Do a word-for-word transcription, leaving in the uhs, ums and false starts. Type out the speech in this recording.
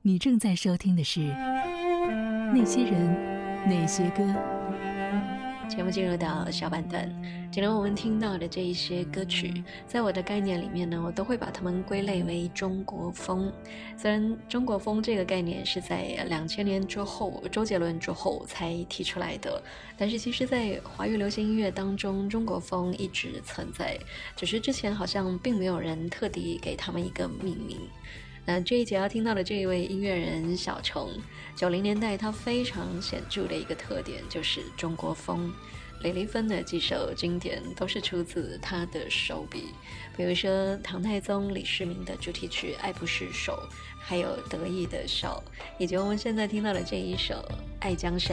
你正在收听的是那些人那些歌。 节目进入到下半段，今天我们听到的这一些歌曲，在我的概念里面呢，我都会把它们归类为中国风。虽然中国风这个概念是在两千年之后，周杰伦之后才提出来的，但是其实在华语流行音乐当中，中国风一直存在，只是之前好像并没有人特地给他们一个命名。那这一节要听到的这一位音乐人小虫，九零年代他非常显著的一个特点就是中国风。李丽芬的几首经典都是出自他的手笔，比如说唐太宗李世民的主题曲《爱不释手》，还有得意的笑，以及我们现在听到的这一首《爱江山》。